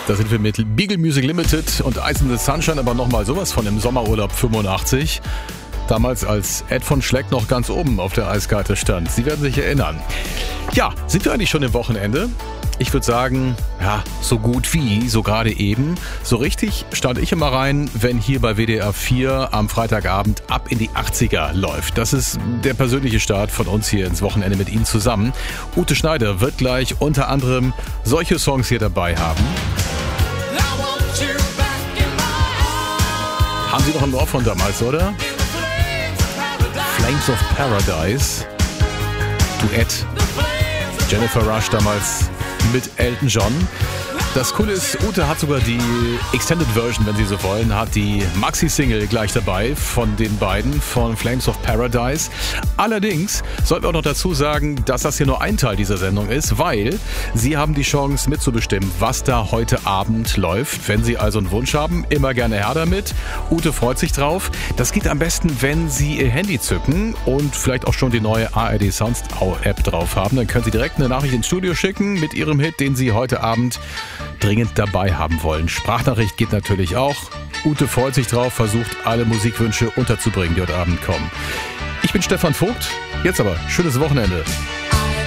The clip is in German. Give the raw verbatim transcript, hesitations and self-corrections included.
Da sind wir mit Beagle Music Limited und Ice in the Sunshine, aber nochmal sowas von im Sommerurlaub fünfundachtzig. Damals als Ed von Schleck noch ganz oben auf der Eiskarte stand. Sie werden sich erinnern. Ja, sind wir eigentlich schon im Wochenende? Ich würde sagen, ja, so gut wie, so gerade eben. So richtig starte ich immer rein, wenn hier bei W D R vier am Freitagabend ab in die achtziger läuft. Das ist der persönliche Start von uns hier ins Wochenende mit Ihnen zusammen. Ute Schneider wird gleich unter anderem solche Songs hier dabei haben. Haben Sie noch ein Ohr von damals, oder? Flames of Paradise. Duett. Jennifer Rush damals mit Elton John. Das Coole ist, Ute hat sogar die Extended Version, wenn Sie so wollen, hat die Maxi-Single gleich dabei von den beiden, von Flames of Paradise. Allerdings sollten wir auch noch dazu sagen, dass das hier nur ein Teil dieser Sendung ist, weil Sie haben die Chance mitzubestimmen, was da heute Abend läuft. Wenn Sie also einen Wunsch haben, immer gerne her damit. Ute freut sich drauf. Das geht am besten, wenn Sie Ihr Handy zücken und vielleicht auch schon die neue A R D Sounds App drauf haben. Dann können Sie direkt eine Nachricht ins Studio schicken mit Ihrem Hit, den Sie heute Abend dringend dabei haben wollen. Sprachnachricht geht natürlich auch. Ute freut sich drauf, versucht alle Musikwünsche unterzubringen, die heute Abend kommen. Ich bin Stefan Vogt. Jetzt aber schönes Wochenende.